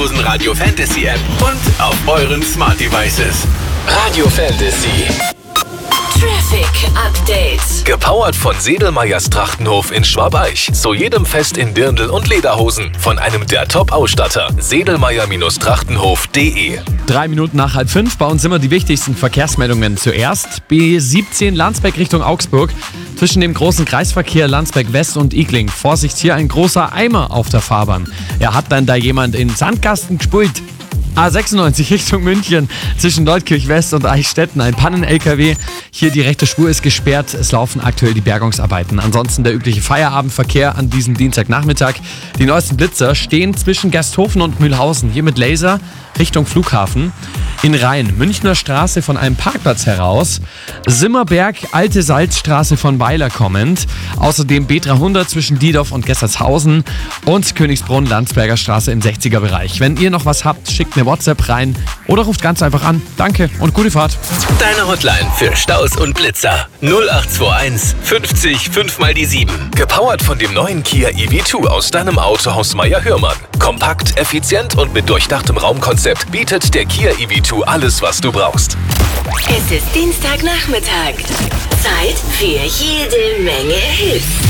Radio Fantasy App und auf euren Smart Devices. Radio Fantasy. Traffic Update. Gepowert von Sedelmeyers Trachtenhof in Schwabeich. Zu jedem Fest in Dirndl und Lederhosen. Von einem der Top-Ausstatter. Sedelmeyer-Trachtenhof.de. 3 Minuten nach 4:30. Bei uns immer die wichtigsten Verkehrsmeldungen zuerst. B17 Landsberg Richtung Augsburg. Zwischen dem großen Kreisverkehr Landsberg West und Igling. Vorsicht, hier ein großer Eimer auf der Fahrbahn. Hat dann da jemand in den Sandkasten gespult. A96 Richtung München, zwischen Leutkirch West und Eichstätten ein Pannen-LKW. Hier die rechte Spur ist gesperrt, es laufen aktuell die Bergungsarbeiten. Ansonsten der übliche Feierabendverkehr an diesem Dienstagnachmittag. Die neuesten Blitzer stehen zwischen Gersthofen und Mühlhausen, hier mit Laser Richtung Flughafen. In Rhein, Münchner Straße von einem Parkplatz heraus. Simmerberg, Alte Salzstraße von Weiler kommend. Außerdem B300 zwischen Diedorf und Gessertshausen. Und Königsbrunn, Landsberger Straße im 60er-Bereich. Wenn ihr noch was habt, schickt eine WhatsApp rein oder ruft ganz einfach an. Danke und gute Fahrt. Deine Hotline für Staus und Blitzer. 0821 50 5 mal die 7. Gepowert von dem neuen Kia EV2 aus deinem Autohaus Meier-Hörmann. Kompakt, effizient und mit durchdachtem Raumkonzept bietet der Kia EV2 alles, was du brauchst. Es ist Dienstagnachmittag. Zeit für jede Menge Hits.